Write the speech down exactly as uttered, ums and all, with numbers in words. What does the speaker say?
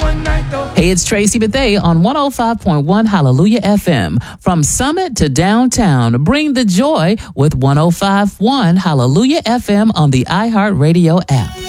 Hey, it's Tracy Bethea on one oh five point one Hallelujah F M. From Summit to downtown, bring the joy with one oh five point one Hallelujah F M on the iHeartRadio app.